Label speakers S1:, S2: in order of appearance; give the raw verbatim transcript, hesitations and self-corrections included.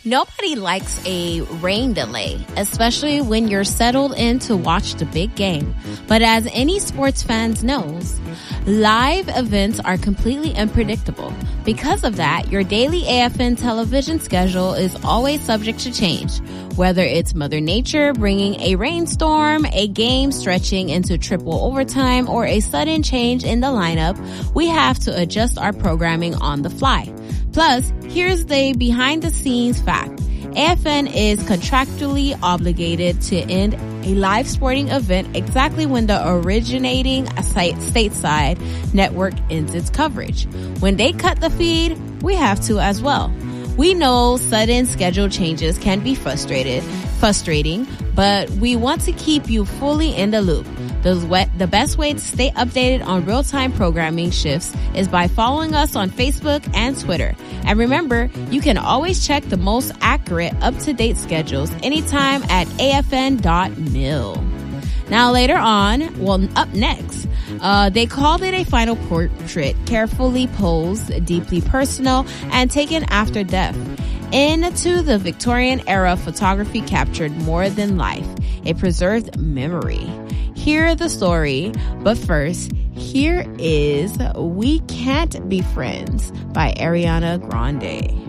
S1: Nobody likes a rain delay, especially when you're settled in to watch the big game. But as any sports fans knows, live events are completely unpredictable. Because of that, your daily A F N television schedule is always subject to change. Whether it's Mother Nature bringing a rainstorm, a game stretching into triple overtime, or a sudden change in the lineup, we have to adjust our programming on the fly. Plus, here's the behind-the-scenes fact. A F N is contractually obligated to end a live sporting event exactly when the originating site stateside network ends its coverage. When they cut the feed, we have to as well. We know sudden schedule changes can be frustrated, frustrating, but we want to keep you fully in the loop. The, the best way to stay updated on real-time programming shifts is by following us on Facebook and Twitter. And remember, you can always check the most accurate, up-to-date schedules anytime at A F N dot mil. Now later on, well, up next, uh, they called it a final portrait, carefully posed, deeply personal, and taken after death. Into the Victorian era, photography captured more than life. It preserved memory. Hear the story, but first, here is We Can't Be Friends by Ariana Grande.